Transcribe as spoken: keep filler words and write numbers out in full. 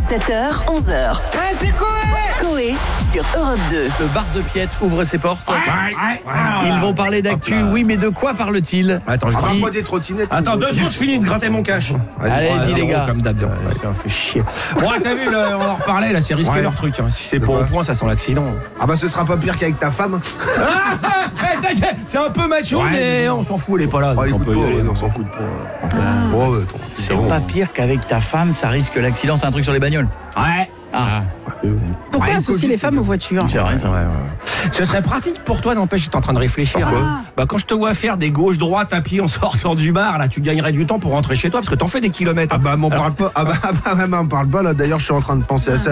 sept heures, onze heures. Ah, c'est Coé Coé sur Europe deux. Le bar de Piètre ouvre ses portes. Ouais, ouais, ouais. Ils vont parler d'actu, oui, mais de quoi parle-t-il? Attends, je Ah, dis- pas des trottinettes. Attends, deux secondes, je finis de gratter mon cash. Allez, Ouais, dis les zéro, gars. Comme d'hab. Ouais, ça fait chier. Bon, t'as vu, là, on en reparlait, là, c'est risqué Ouais. leur truc. Hein. Si c'est De pour quoi au point, ça sent l'accident. Ah bah ce sera pas pire qu'avec ta femme. Eh, t'inquiète, c'est un peu macho, Ouais. mais on s'en fout, elle est pas là. Oh, donc on écoute peut pas, y aller. ouais, on s'en fout de pas. Bon, ouais, attends. C'est pas pire qu'avec ta femme, ça risque l'accident, c'est un truc sur les bagnoles. Ouais. Ah, Pourquoi Ouais, associer Covid, les femmes aux voitures? c'est vrai ça. Ouais, ouais. Ce serait pratique pour toi, n'empêche, j'étais en train de réfléchir. Pourquoi Bah, quand je te vois faire des gauches-droites à pied en sortant du bar, là, tu gagnerais du temps pour rentrer chez toi parce que t'en fais des kilomètres. Ah bah m'en parle pas. Ah bah, ah bah m'en parle pas là. D'ailleurs je suis en train de penser à ça.